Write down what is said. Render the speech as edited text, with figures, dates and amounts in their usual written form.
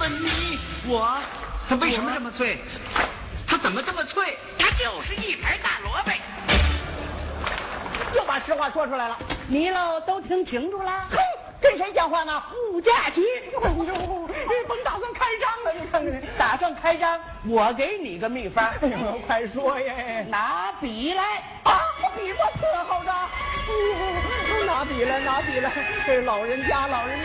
问你， 他为什么这么脆？他怎么这么脆？ 他就是一盘大萝卜。 又把实话说出来了，你喽都听清楚了？哼，跟谁讲话呢？物价局。哎呦，甭打算开张了，你看看，打算开张，我给你个秘方。哎呦，快说耶！拿笔来啊！我笔我伺候着。拿笔来，拿笔来。老人家。